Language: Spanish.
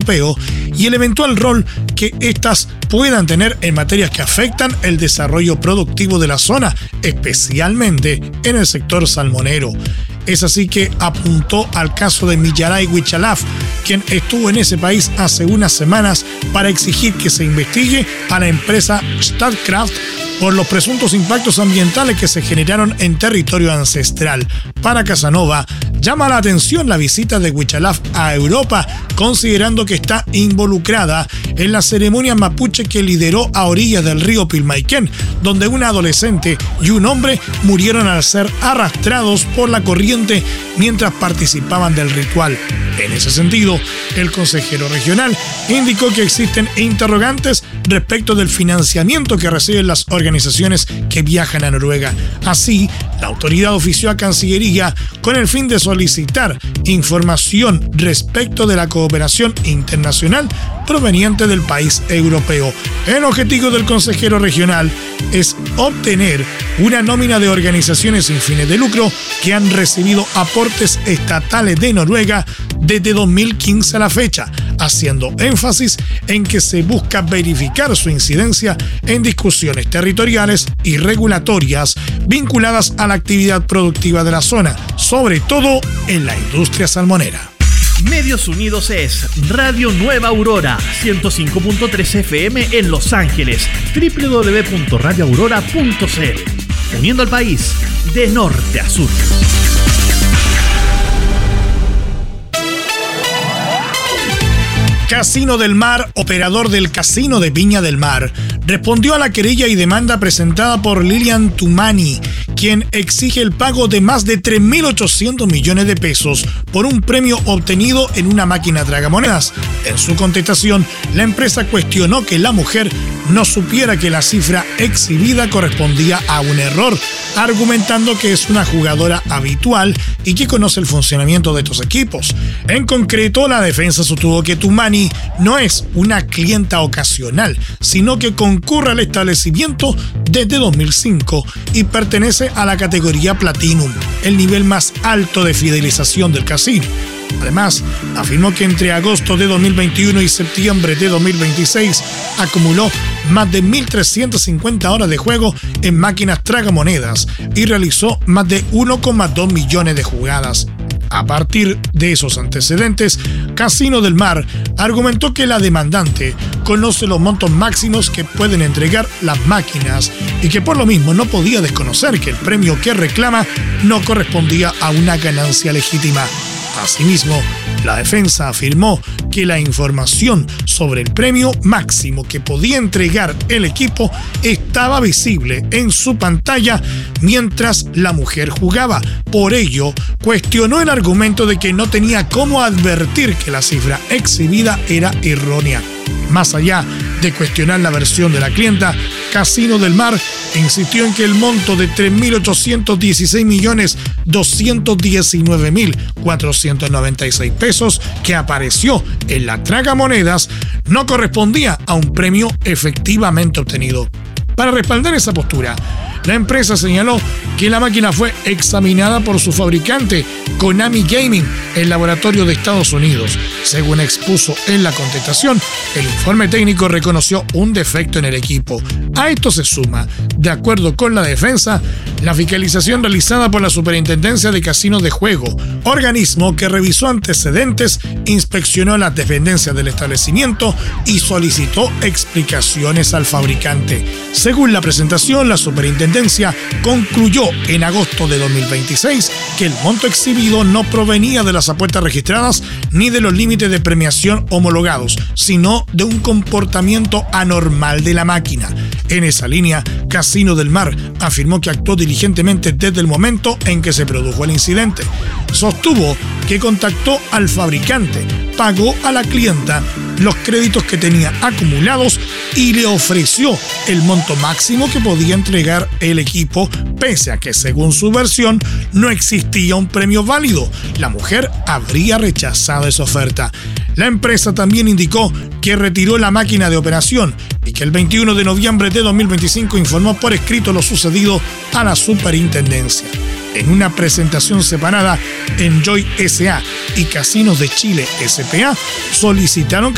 europeo y el eventual rol que éstas puedan tener en materias que afectan el desarrollo productivo de la zona, especialmente en el sector salmonero. Es así que apuntó al caso de Millaray Huichalaf, quien estuvo en ese país hace unas semanas para exigir que se investigue a la empresa Statkraft por los presuntos impactos ambientales que se generaron en territorio ancestral. Para Casanova, llama la atención la visita de Huichalaf a Europa, considerando que está involucrada en la ceremonia mapuche que lideró a orillas del río Pilmaiquén, donde una adolescente y un hombre murieron al ser arrastrados por la corriente mientras participaban del ritual. En ese sentido, el consejero regional indicó que existen interrogantes respecto del financiamiento que reciben las organizaciones que viajan a Noruega. Así, la autoridad ofició a Cancillería con el fin de solicitar información respecto de la cooperación internacional proveniente del país europeo. El objetivo del consejero regional es obtener una nómina de organizaciones sin fines de lucro que han recibido aportes estatales de Noruega desde 2015 a la fecha, haciendo énfasis en que se busca verificar su incidencia en discusiones territoriales y regulatorias vinculadas a la actividad productiva de la zona, sobre todo en la industria salmonera. Medios Unidos es Radio Nueva Aurora, 105.3 FM en Los Ángeles, www.radioaurora.cl, uniendo al país de norte a sur. Casino del Mar, operador del Casino de Viña del Mar, respondió a la querella y demanda presentada por Lilian Tumani, quien exige el pago de más de 3.800 millones de pesos por un premio obtenido en una máquina tragamonedas. En su contestación, la empresa cuestionó que la mujer no supiera que la cifra exhibida correspondía a un error, argumentando que es una jugadora habitual y que conoce el funcionamiento de estos equipos. En concreto, la defensa sostuvo que Tumani no es una clienta ocasional, sino que concurre al establecimiento desde 2005 y pertenece a la categoría Platinum, el nivel más alto de fidelización del casino. Además, afirmó que entre agosto de 2021 y septiembre de 2026 acumuló más de 1.350 horas de juego en máquinas tragamonedas y realizó más de 1,2 millones de jugadas. A partir de esos antecedentes, Casino del Mar argumentó que la demandante conoce los montos máximos que pueden entregar las máquinas y que por lo mismo no podía desconocer que el premio que reclama no correspondía a una ganancia legítima. Asimismo, la defensa afirmó que la información sobre el premio máximo que podía entregar el equipo estaba visible en su pantalla mientras la mujer jugaba. Por ello, cuestionó el argumento de que no tenía cómo advertir que la cifra exhibida era errónea. Más allá de cuestionar la versión de la clienta, Casino del Mar insistió en que el monto de 3.816.219.496 pesos que apareció en la tragamonedas no correspondía a un premio efectivamente obtenido. Para respaldar esa postura, la empresa señaló que la máquina fue examinada por su fabricante, Konami Gaming, en laboratorio de Estados Unidos. Según expuso en la contestación, el informe técnico reconoció un defecto en el equipo. A esto se suma, de acuerdo con la defensa, la fiscalización realizada por la Superintendencia de Casinos de Juego, organismo que revisó antecedentes, inspeccionó las dependencias del establecimiento y solicitó explicaciones al fabricante. Según la presentación, la Superintendencia concluyó en agosto de 2026 que el monto exhibido no provenía de las apuestas registradas ni de los límites de premiación homologados, sino de un comportamiento anormal de la máquina. En esa línea, Casino del Mar afirmó que actuó diligentemente desde el momento en que se produjo el incidente. Sostuvo que contactó al fabricante, pagó a la clienta los créditos que tenía acumulados y le ofreció el monto máximo que podía entregar el equipo, pese a que, según su versión, no existía un premio válido. La mujer habría rechazado esa oferta. La empresa también indicó que retiró la máquina de operación y que el 21 de noviembre de 2025 informó por escrito lo sucedido a la superintendencia. En una presentación separada, Enjoy S.A. y Casinos de Chile S.P.A. solicitaron que